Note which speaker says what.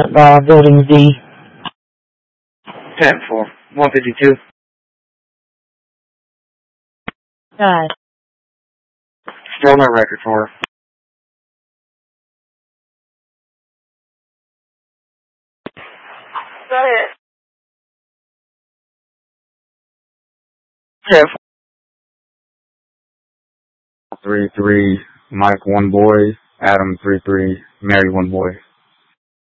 Speaker 1: Building Z.
Speaker 2: 10 for 152. Still no record for her.
Speaker 3: Go ahead.
Speaker 2: 10 3-3, Mike 1 boy, Adam 3-3, Mary 1 boy.